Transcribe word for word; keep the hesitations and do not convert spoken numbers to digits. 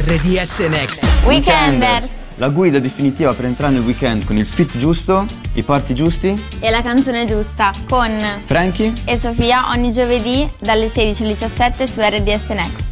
R D S Next. Weekenders. La guida definitiva per entrare nel weekend con il fit giusto, i party giusti E la canzone giusta con Frankie e Sofia ogni giovedì dalle sedici alle diciassette su R D S Next.